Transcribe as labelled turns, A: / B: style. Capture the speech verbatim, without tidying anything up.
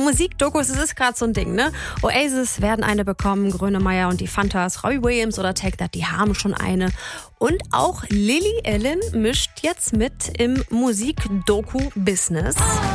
A: Musikdokus, das ist gerade so ein Ding, ne? Oasis werden eine bekommen, Grönemeyer und die Fantas, Robbie Williams oder Take That, die haben schon eine. Und auch Lily Allen mischt jetzt mit im Musikdoku-Business.